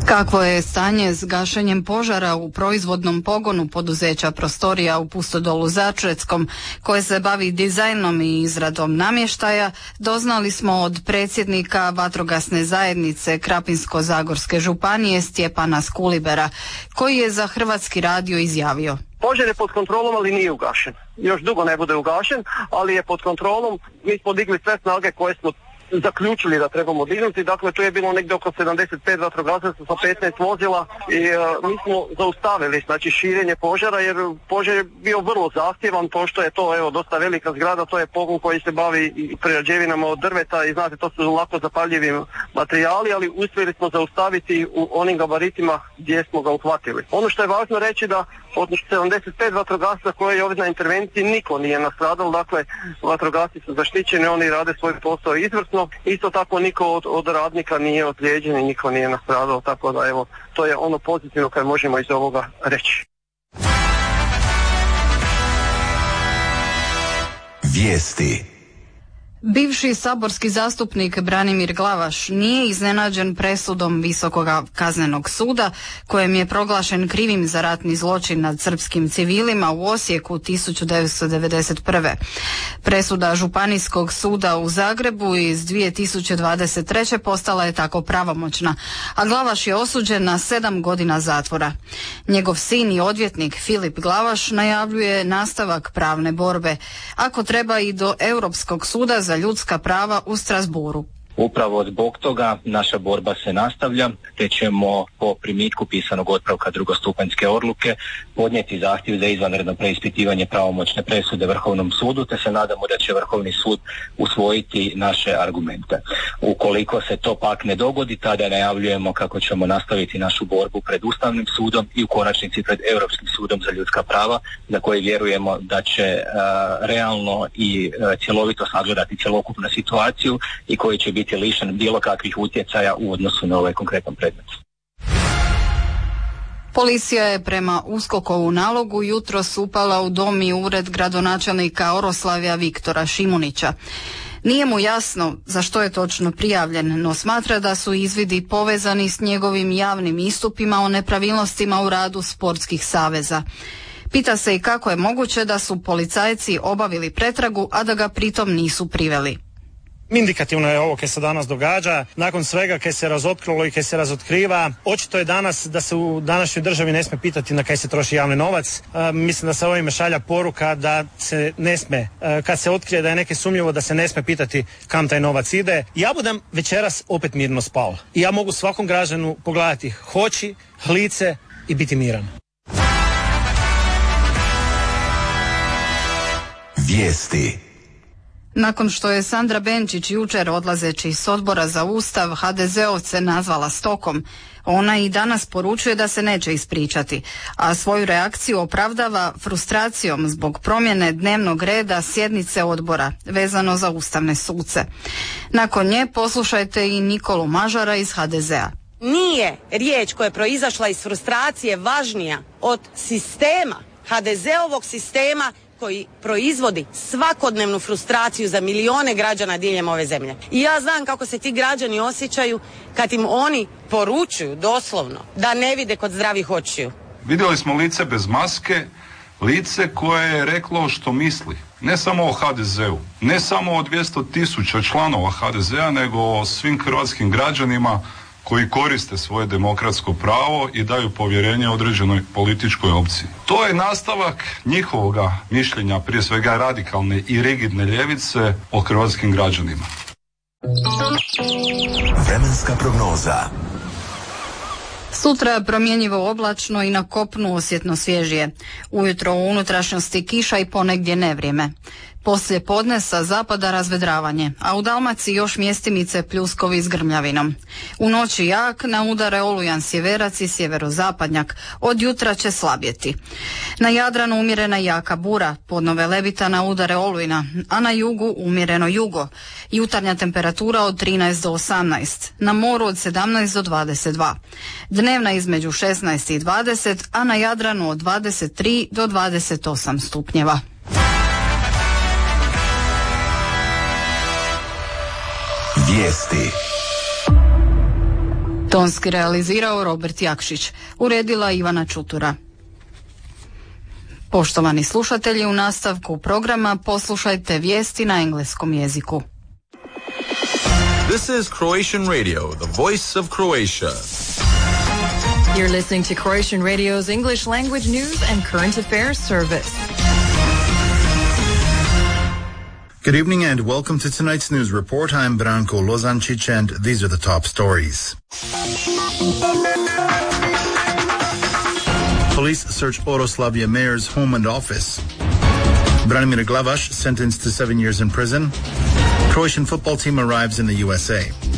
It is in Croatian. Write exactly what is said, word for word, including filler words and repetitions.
Kakvo je stanje s gašenjem požara u proizvodnom pogonu poduzeća Prostorija u Pustodolu Začreckom, koje se bavi dizajnom i izradom namještaja, doznali smo od predsjednika vatrogasne zajednice Krapinsko-zagorske županije Stjepana Skulibera, koji je za Hrvatski radio izjavio: Požar je pod kontrolom, ali nije ugašen. Još dugo ne bude ugašen, ali je pod kontrolom. Mi smo digli sve snage koje smo zaključili da trebamo dignuti. Dakle, tu je bilo negdje oko sedamdeset pet vatrogasaca sa petnaest vozila i uh, mi smo zaustavili znači širenje požara, jer požar je bio vrlo zahtjevan, pošto je to evo dosta velika zgrada, to je pogon koji se bavi i prerađevinama od drveta i znate, to su lako zapaljivi materijali, ali uspjeli smo zaustaviti u onim gabaritima gdje smo ga uhvatili. Ono što je važno reći da od sedamdeset pet vatrogasaca koje je ovdje na intervenciji niko nije nastradao, dakle vatrogasci su zaštićeni, oni rade svoj posao izvrsno. Isto tako niko od, od radnika nije ozlijeđen i niko nije nastradao, tako da evo, to je ono pozitivno kad možemo iz ovoga reći. Vijesti. Bivši saborski zastupnik Branimir Glavaš nije iznenađen presudom Visokog kaznenog suda, kojem je proglašen krivim za ratni zločin nad srpskim civilima u Osijeku tisuću devetsto devedeset prve. Presuda Županijskog suda u Zagrebu iz dvije tisuće dvadeset treće postala je tako pravomoćna, a Glavaš je osuđen na sedam godina zatvora. Njegov sin i odvjetnik Filip Glavaš najavljuje nastavak pravne borbe, ako treba i do Europskog suda za ljudska prava u Strasbourgu. Upravo zbog toga naša borba se nastavlja, te ćemo po primitku pisanog otpravka drugostupanjske odluke podnijeti zahtjev za izvanredno preispitivanje pravomoćne presude Vrhovnom sudu, te se nadamo da će Vrhovni sud usvojiti naše argumente. Ukoliko se to pak ne dogodi, tada najavljujemo kako ćemo nastaviti našu borbu pred Ustavnim sudom i u konačnici pred Europskim sudom za ljudska prava, za koje vjerujemo da će uh, realno i uh, cjelovito sagledati cjelokupnu situaciju i koji će biti lišen bilo kakvih utjecaja u odnosu na ovaj konkretan predmet. Policija je prema USKOK-ovu nalogu jutros upala u dom i ured gradonačelnika Oroslavja Viktora Šimunića. Nije mu jasno za što je točno prijavljen, no smatra da su izvidi povezani s njegovim javnim istupima o nepravilnostima u radu sportskih saveza. Pita se i kako je moguće da su policajci obavili pretragu, a da ga pritom nisu priveli. Indikativno je ovo kaj se danas događa, nakon svega kaj se razotkrilo i kaj se razotkriva. Očito je danas da se u današnjoj državi ne smije pitati na kaj se troši javni novac. E, mislim da se ovime šalja poruka da se ne smije, e, kad se otkrije da je neke sumnjivo, da se ne smije pitati kam taj novac ide. Ja budem večeras opet mirno spao. I ja mogu svakom građanu pogledati hoći, lice i biti miran. Vijesti. Nakon što je Sandra Benčić jučer odlazeći s Odbora za Ustav ha de zeovce nazvala stokom, ona i danas poručuje da se neće ispričati, a svoju reakciju opravdava frustracijom zbog promjene dnevnog reda sjednice odbora vezano za ustavne suce. Nakon nje poslušajte i Nikolu Mažara iz ha de zea. Nije riječ koja je proizašla iz frustracije važnija od sistema, ha de zeovog sistema, koji proizvodi svakodnevnu frustraciju za milijone građana diljem ove zemlje. I ja znam kako se ti građani osjećaju kad im oni poručuju doslovno da ne vide kod zdravih očiju. Vidjeli smo lice bez maske, lice koje je reklo što misli. Ne samo o ha de zeu, ne samo o dvjesto tisuća članova ha de zea, nego o svim hrvatskim građanima koji koriste svoje demokratsko pravo i daju povjerenje određenoj političkoj opciji. To je nastavak njihovoga mišljenja, prije svega radikalne i rigidne ljevice, o hrvatskim građanima. Vremenska prognoza. Sutra promjenjivo oblačno i na kopnu osjetno svježije. Ujutro u unutrašnjosti kiša i ponegdje nevrijeme. Poslije podne sa zapada razvedravanje, a u Dalmaciji još mjestimice pljuskovi s grmljavinom. U noći jak, na udare olujan sjeverac i sjeverozapadnjak, od jutra će slabjeti. Na Jadranu umjerena jaka bura, podnove levita na udare olujna, a na jugu umjereno jugo. Jutarnja temperatura od trinaest do osamnaest, na moru od sedamnaest do dvadeset dva. Dnevna između šesnaest i dvadeset, a na Jadranu od dvadeset tri do dvadeset osam stupnjeva. Vijesti. Tonski realizirao Robert Jakšić, uredila Ivana Čutura. Poštovani slušatelji, u nastavku programa poslušajte vijesti na engleskom jeziku. This is Croatian Radio, the voice of Croatia. You're listening to Croatian Radio's English language news and current affairs service. Good evening and welcome to tonight's news report. I'm Branko Lozančić and these are the top stories. Police search Oroslavia mayor's home and office. Branimir Glavaš sentenced to seven years in prison. Croatian football team arrives in the U S A.